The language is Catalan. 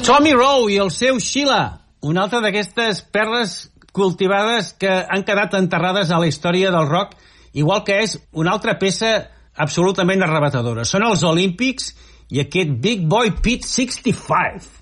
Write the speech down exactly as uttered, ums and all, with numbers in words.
Tommy Rowe i el seu Sheila, una altra d'aquestes perles cultivades que han quedat enterrades a la història del rock, igual que és una altra peça absolutament arrebatadora. Són els Olímpics i aquest Big Boy Pete seixanta-cinc.